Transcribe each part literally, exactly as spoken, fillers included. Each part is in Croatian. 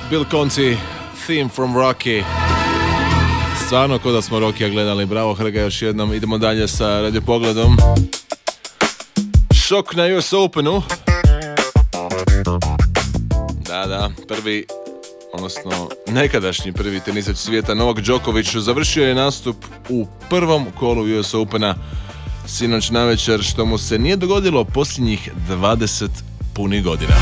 Bill Conti, Theme from Rocky. Stvarno ko da smo Rockija gledali. Bravo Hrga još jednom. Idemo dalje sa radio pogledom. Šok na U S Openu. Da, da, prvi, odnosno nekadašnji prvi tenisač svijeta Novak Đoković završio je nastup u prvom kolu U S Opena sinoć navečer, što mu se nije dogodilo posljednjih dvadeset punih godina.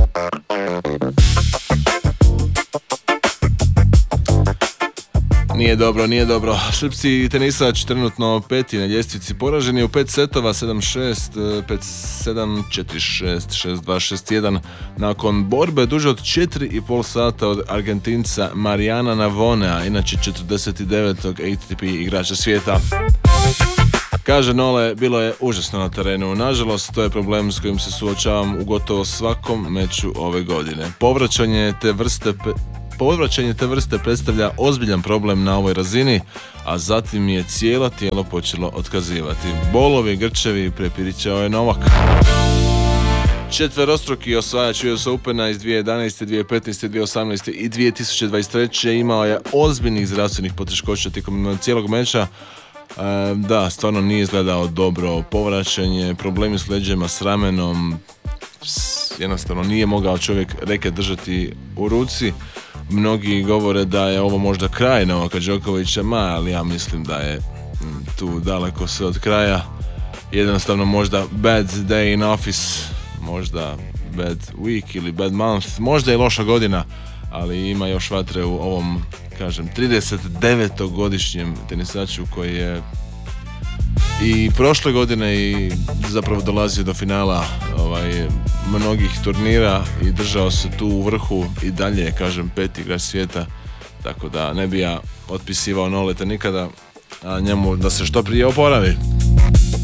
Nije dobro, nije dobro. Srpski tenisač trenutno peti na ljestvici, poražen je u pet setova, sedam šest, pet sedam, četiri šest, šest dva, šest jedan, nakon borbe duže od četiri i pol sata od Argentinca Mariana Navonea, inače četrdeset devetog A T P igrača svijeta. Kaže Nole, bilo je užasno na terenu. Nažalost, to je problem s kojim se suočavam u gotovo svakom meču ove godine. Povraćanje te vrste pe... Povraćanje te vrste predstavlja ozbiljan problem na ovoj razini, a zatim je cijelo tijelo počelo otkazivati. Bolovi, grčevi, prepiričao je Novak. Četverostruki osvajač U S Opena iz dvije tisuće jedanaeste, dvije tisuće petnaeste, dvije tisuće osamnaeste i dvije tisuće dvadeset treće imao je ozbiljnih zdravstvenih poteškoća tijekom cijelog meča. E, da, stvarno nije izgledao dobro. Povraćanje, problemi s leđima, s ramenom, jednostavno nije mogao čovjek reket držati u ruci. Mnogi govore da je ovo možda kraj Novaka Đokovića, ma, ali ja mislim da je tu daleko sve od kraja. Jednostavno možda bad day in office, možda bad week ili bad month, možda i loša godina, ali ima još vatre u ovom, kažem, trideset devetogodišnjem tenisaču koji je i prošle godine i zapravo dolazio do finala ovaj, mnogih turnira i držao se tu u vrhu i dalje, kažem, peti igrač svijeta, tako da ne bi ja otpisivao Noleta nikada, a njemu da se što prije oporavi.